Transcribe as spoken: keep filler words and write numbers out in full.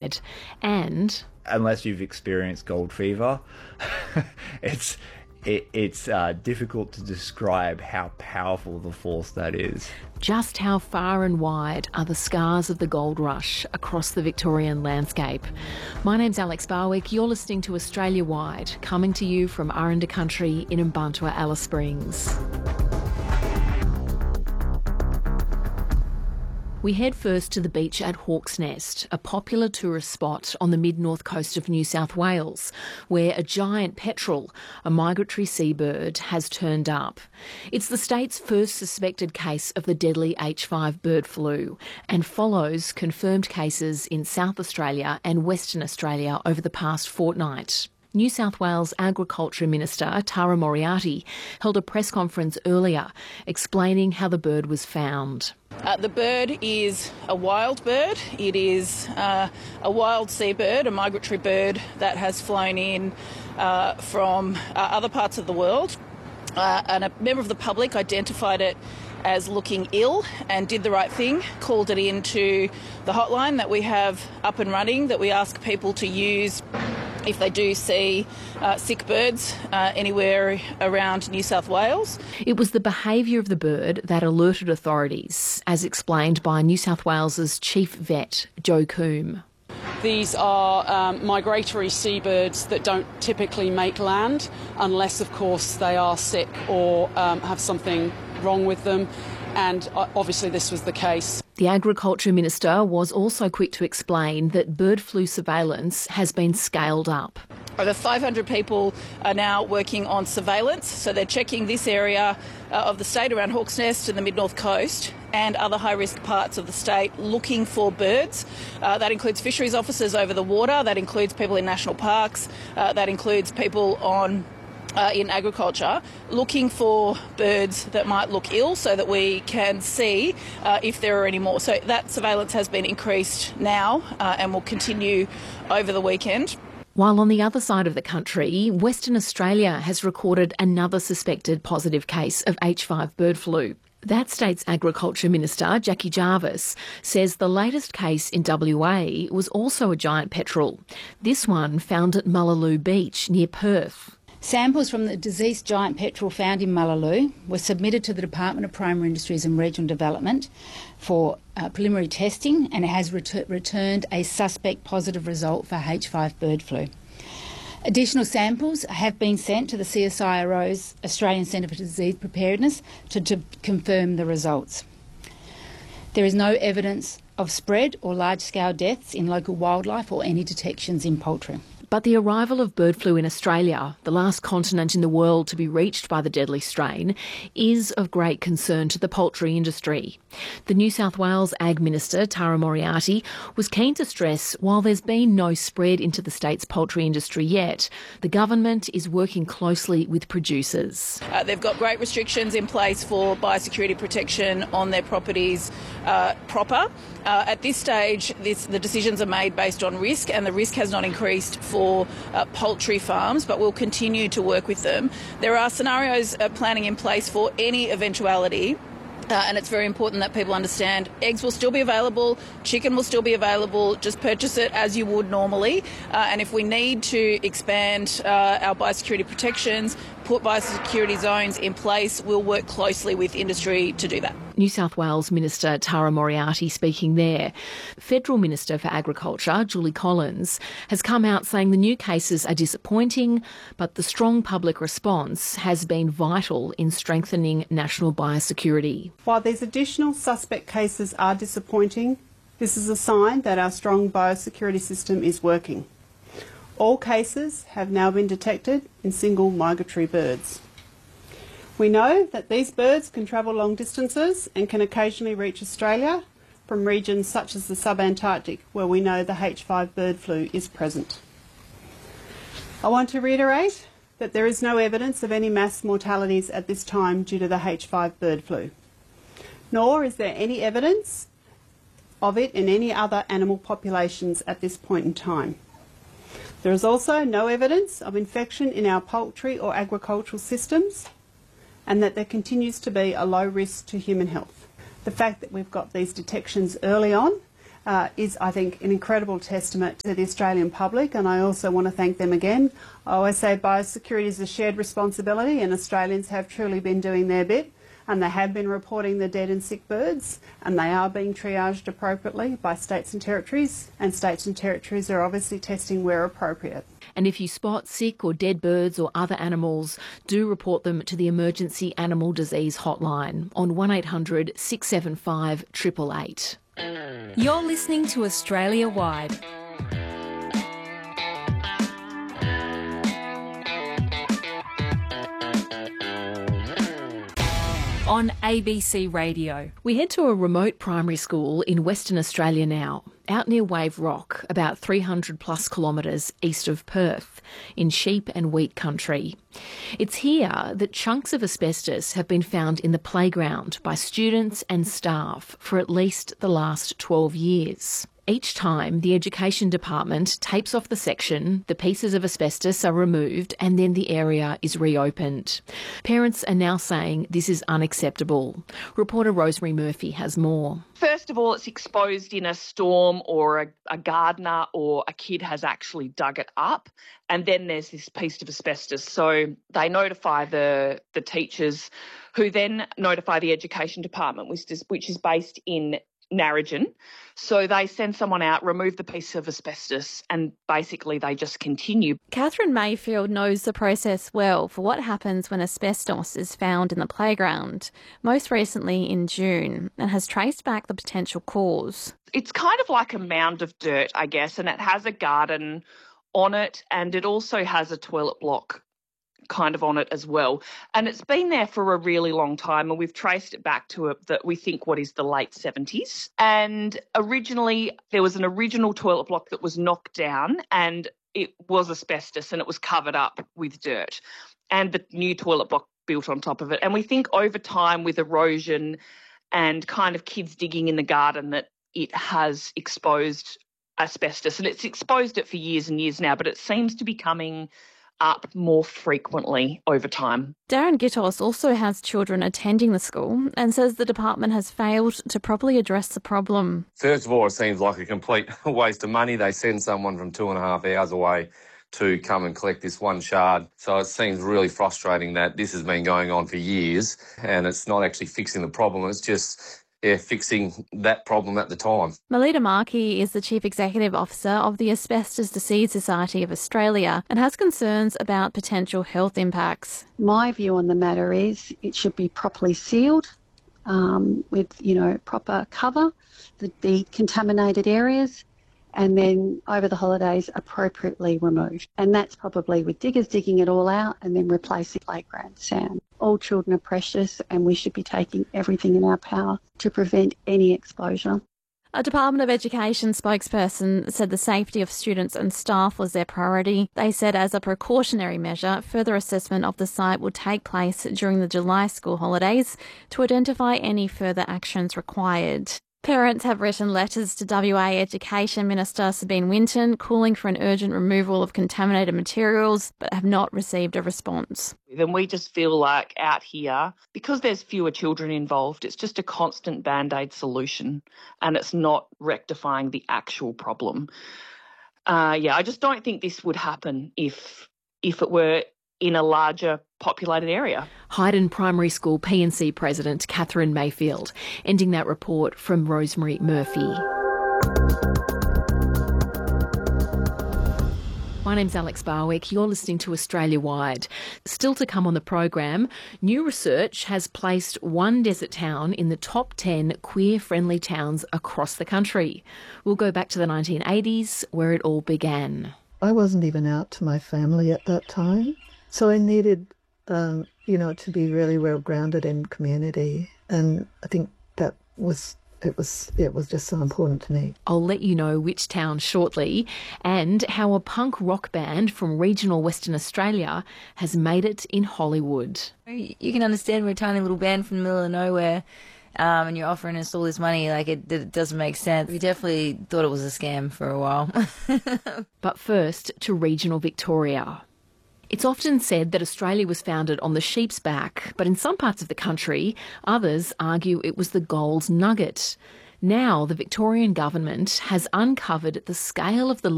worldwide. And unless you've experienced gold fever, it's it, it's uh, difficult to describe how powerful the force that is. Just how far and wide are the scars of the gold rush across the Victorian landscape? My name's Alex Barwick. You're listening to Australia Wide, coming to you from Aranda Country in Mparntwe, Alice Springs. We head first to the beach at Hawk's Nest, a popular tourist spot on the mid-north coast of New South Wales, where a giant petrel, a migratory seabird, has turned up. It's the state's first suspected case of the deadly H five bird flu and follows confirmed cases in South Australia and Western Australia over the past fortnight. New South Wales Agriculture Minister Tara Moriarty held a press conference earlier explaining how the bird was found. Uh, the bird is a wild bird. It is uh, a wild seabird, a migratory bird that has flown in uh, from uh, other parts of the world. Uh, and a member of the public identified it as looking ill and did the right thing, called it into the hotline that we have up and running, that we ask people to use if they do see uh, sick birds uh, anywhere around New South Wales. It was the behaviour of the bird that alerted authorities, as explained by New South Wales's chief vet, Joe Coombe. These are um, migratory seabirds that don't typically make land unless, of course, they are sick or um, have something wrong with them. And obviously this was the case. The Agriculture Minister was also quick to explain that bird flu surveillance has been scaled up. Over five hundred people are now working on surveillance, so they're checking this area uh, of the state around Hawk's Nest and the mid-north coast and other high-risk parts of the state looking for birds. Uh, that includes fisheries officers over the water, that includes people in national parks, uh, that includes people on Uh, in agriculture, looking for birds that might look ill so that we can see uh, if there are any more. So that surveillance has been increased now uh, and will continue over the weekend. While on the other side of the country, Western Australia has recorded another suspected positive case of H five bird flu. That state's Agriculture Minister, Jackie Jarvis, says the latest case in W A was also a giant petrel. This one found at Mullaloo Beach near Perth. Samples from the diseased giant petrel found in Mullaloo were submitted to the Department of Primary Industries and Regional Development for uh, preliminary testing, and it has ret- returned a suspect positive result for H five bird flu. Additional samples have been sent to the C S I R O's Australian Centre for Disease Preparedness to, to confirm the results. There is no evidence of spread or large-scale deaths in local wildlife or any detections in poultry. But the arrival of bird flu in Australia, the last continent in the world to be reached by the deadly strain, is of great concern to the poultry industry. The New South Wales Ag Minister, Tara Moriarty, was keen to stress while there's been no spread into the state's poultry industry yet, the government is working closely with producers. Uh, they've got great restrictions in place for biosecurity protection on their properties uh, proper. Uh, at this stage, this, the decisions are made based on risk, and the risk has not increased for uh, poultry farms, but we'll continue to work with them. There are scenarios uh, planning in place for any eventuality. Uh, and it's very important that people understand eggs will still be available, chicken will still be available, just purchase it as you would normally. Uh, and if we need to expand uh, our biosecurity protections, put biosecurity zones in place, we'll work closely with industry to do that. New South Wales Minister Tara Moriarty speaking there. Federal Minister for Agriculture, Julie Collins, has come out saying the new cases are disappointing, but the strong public response has been vital in strengthening national biosecurity. While these additional suspect cases are disappointing, this is a sign that our strong biosecurity system is working. All cases have now been detected in single migratory birds. We know that these birds can travel long distances and can occasionally reach Australia from regions such as the sub-Antarctic, where we know the H five bird flu is present. I want to reiterate that there is no evidence of any mass mortalities at this time due to the H five bird flu, nor is there any evidence of it in any other animal populations at this point in time. There is also no evidence of infection in our poultry or agricultural systems, and that there continues to be a low risk to human health. The fact that we've got these detections early on uh, is, I think, an incredible testament to the Australian public, and I also want to thank them again. I always say biosecurity is a shared responsibility, and Australians have truly been doing their bit, and they have been reporting the dead and sick birds, and they are being triaged appropriately by states and territories, and states and territories are obviously testing where appropriate. And if you spot sick or dead birds or other animals, do report them to the Emergency Animal Disease Hotline on one eight hundred six seven five eight eight eight. You're listening to Australia Wide. On A B C Radio. We head to a remote primary school in Western Australia now, out near Wave Rock, about three hundred plus kilometres east of Perth, in sheep and wheat country. It's here that chunks of asbestos have been found in the playground by students and staff for at least the last twelve years. Each time, the Education Department tapes off the section, the pieces of asbestos are removed, and then the area is reopened. Parents are now saying this is unacceptable. Reporter Rosemary Murphy has more. First of all, it's exposed in a storm, or a, a gardener or a kid has actually dug it up, and then there's this piece of asbestos. So they notify the, the teachers, who then notify the Education Department, which is, which is based in Narrogin. So they send someone out, remove the piece of asbestos, and basically they just continue. Catherine Mayfield knows the process well for what happens when asbestos is found in the playground, most recently in June, and has traced back the potential cause. It's kind of like a mound of dirt, I guess, and it has a garden on it, and it also has a toilet block kind of on it as well. And it's been there for a really long time, and we've traced it back to a, that we think what is the late seventies. And originally there was an original toilet block that was knocked down, and it was asbestos, and it was covered up with dirt, and the new toilet block built on top of it. And we think over time, with erosion and kind of kids digging in the garden, that it has exposed asbestos, and it's exposed it for years and years now, but it seems to be coming up more frequently over time. Darren Gittos also has children attending the school and says the department has failed to properly address the problem. First of all, it seems like a complete waste of money. They send someone from two and a half hours away to come and collect this one shard. So it seems really frustrating that this has been going on for years and it's not actually fixing the problem. It's just Yeah, fixing that problem at the time. Melita Markey is the Chief Executive Officer of the Asbestos Disease Society of Australia and has concerns about potential health impacts. My view on the matter is it should be properly sealed um, with, you know, proper cover, the, the contaminated areas, and then over the holidays appropriately removed. And that's probably with diggers digging it all out and then replacing playground sand. All children are precious and we should be taking everything in our power to prevent any exposure. A Department of Education spokesperson said the safety of students and staff was their priority. They said as a precautionary measure, further assessment of the site will take place during the July school holidays to identify any further actions required. Parents have written letters to W A Education Minister Sabine Winton calling for an urgent removal of contaminated materials, but have not received a response. Then we just feel like out here, because there's fewer children involved, it's just a constant Band-Aid solution and it's not rectifying the actual problem. Uh, yeah, I just don't think this would happen if if it were in a larger populated area. Hayden Primary School P and C President Catherine Mayfield, ending that report from Rosemary Murphy. My name's Alex Barwick. You're listening to Australia Wide. Still to come on the program, new research has placed one desert town in the top ten queer-friendly towns across the country. We'll go back to the nineteen eighties, where it all began. I wasn't even out to my family at that time. So I needed, um, you know, to be really well grounded in community, and I think that was it was it was just so important to me. I'll let you know which town shortly, and how a punk rock band from regional Western Australia has made it in Hollywood. You can understand we're a tiny little band from the middle of nowhere. Um, and you're offering us all this money, like it, it doesn't make sense. We definitely thought it was a scam for a while. But first to regional Victoria. It's often said that Australia was founded on the sheep's back, but in some parts of the country, others argue it was the gold nugget. Now the Victorian government has uncovered the scale of the